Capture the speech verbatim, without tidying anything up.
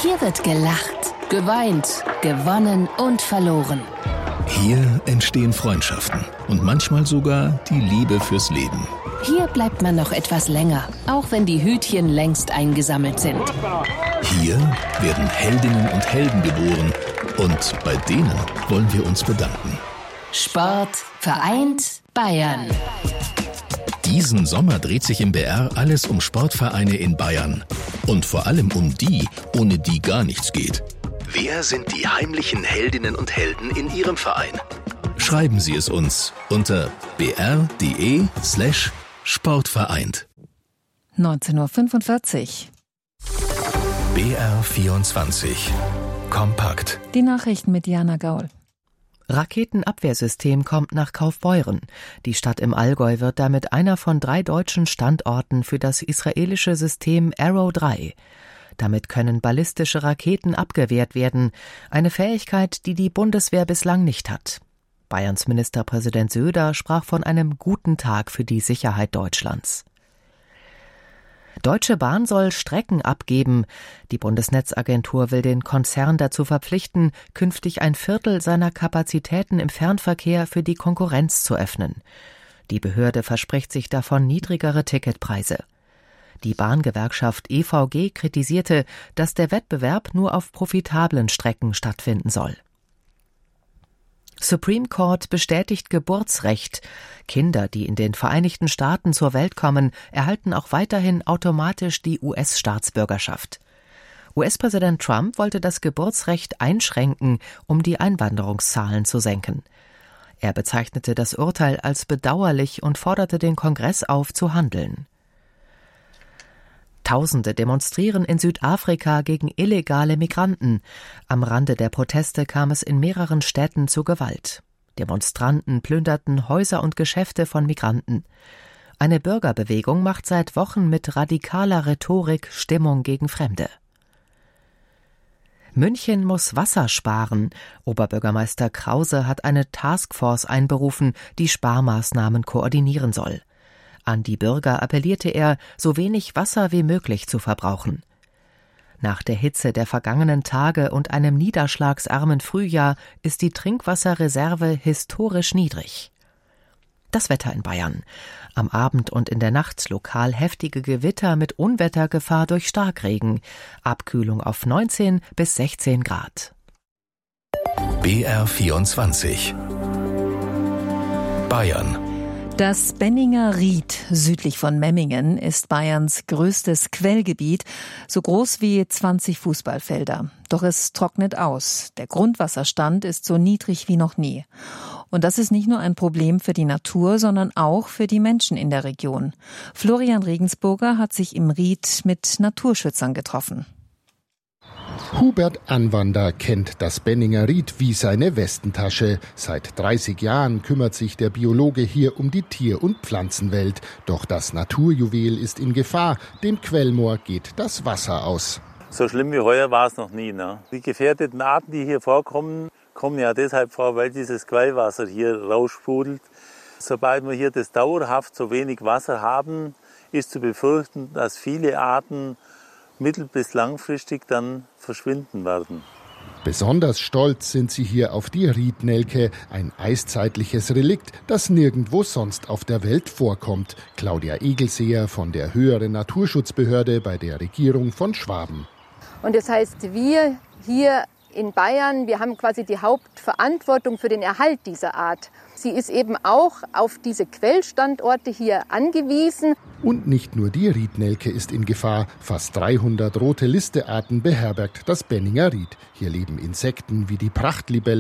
Hier wird gelacht, geweint, gewonnen und verloren. Hier entstehen Freundschaften und manchmal sogar die Liebe fürs Leben. Hier bleibt man noch etwas länger, auch wenn die Hütchen längst eingesammelt sind. Hier werden Heldinnen und Helden geboren und bei denen wollen wir uns bedanken. Sport vereint Bayern. Diesen Sommer dreht sich im B R alles um Sportvereine in Bayern. Und vor allem um die, ohne die gar nichts geht. Wer sind die heimlichen Heldinnen und Helden in Ihrem Verein? Schreiben Sie es uns unter br.de slash sportvereint. neunzehn Uhr fünfundvierzig. B R vierundzwanzig. Kompakt. Die Nachrichten mit Jana Gaul. Raketenabwehrsystem kommt nach Kaufbeuren. Die Stadt im Allgäu wird damit einer von drei deutschen Standorten für das israelische System Arrow drei. Damit können ballistische Raketen abgewehrt werden, eine Fähigkeit, die die Bundeswehr bislang nicht hat. Bayerns Ministerpräsident Söder sprach von einem guten Tag für die Sicherheit Deutschlands. Deutsche Bahn soll Strecken abgeben. Die Bundesnetzagentur will den Konzern dazu verpflichten, künftig ein Viertel seiner Kapazitäten im Fernverkehr für die Konkurrenz zu öffnen. Die Behörde verspricht sich davon niedrigere Ticketpreise. Die Bahngewerkschaft E V G kritisierte, dass der Wettbewerb nur auf profitablen Strecken stattfinden soll. Supreme Court bestätigt Geburtsrecht. Kinder, die in den Vereinigten Staaten zur Welt kommen, erhalten auch weiterhin automatisch die U S-Staatsbürgerschaft. U S-Präsident Trump wollte das Geburtsrecht einschränken, um die Einwanderungszahlen zu senken. Er bezeichnete das Urteil als bedauerlich und forderte den Kongress auf, zu handeln. Tausende demonstrieren in Südafrika gegen illegale Migranten. Am Rande der Proteste kam es in mehreren Städten zu Gewalt. Demonstranten plünderten Häuser und Geschäfte von Migranten. Eine Bürgerbewegung macht seit Wochen mit radikaler Rhetorik Stimmung gegen Fremde. München muss Wasser sparen. Oberbürgermeister Krause hat eine Taskforce einberufen, die Sparmaßnahmen koordinieren soll. An die Bürger appellierte er, so wenig Wasser wie möglich zu verbrauchen. Nach der Hitze der vergangenen Tage und einem niederschlagsarmen Frühjahr ist die Trinkwasserreserve historisch niedrig. Das Wetter in Bayern. Am Abend und in der Nacht lokal heftige Gewitter mit Unwettergefahr durch Starkregen. Abkühlung auf neunzehn bis sechzehn Grad. B R vierundzwanzig. Bayern. Das Benninger Ried südlich von Memmingen ist Bayerns größtes Quellgebiet, so groß wie zwanzig Fußballfelder. Doch es trocknet aus. Der Grundwasserstand ist so niedrig wie noch nie. Und das ist nicht nur ein Problem für die Natur, sondern auch für die Menschen in der Region. Florian Regensburger hat sich im Ried mit Naturschützern getroffen. Hubert Anwander kennt das Benninger Ried wie seine Westentasche. Seit dreißig Jahren kümmert sich der Biologe hier um die Tier- und Pflanzenwelt. Doch das Naturjuwel ist in Gefahr. Dem Quellmoor geht das Wasser aus. So schlimm wie heuer war es noch nie. Ne? Die gefährdeten Arten, die hier vorkommen, kommen ja deshalb vor, weil dieses Quellwasser hier raussprudelt. Sobald wir hier das dauerhaft so wenig Wasser haben, ist zu befürchten, dass viele Arten mittel- bis langfristig dann verschwinden werden. Besonders stolz sind sie hier auf die Riednelke, ein eiszeitliches Relikt, das nirgendwo sonst auf der Welt vorkommt. Claudia Egelseher von der Höheren Naturschutzbehörde bei der Regierung von Schwaben. Und das heißt, wir hier in Bayern, wir haben quasi die Hauptverantwortung für den Erhalt dieser Art. Sie ist eben auch auf diese Quellstandorte hier angewiesen. Und nicht nur die Riednelke ist in Gefahr. Fast dreihundert rote Listearten beherbergt das Benninger Ried. Hier leben Insekten wie die Prachtlibelle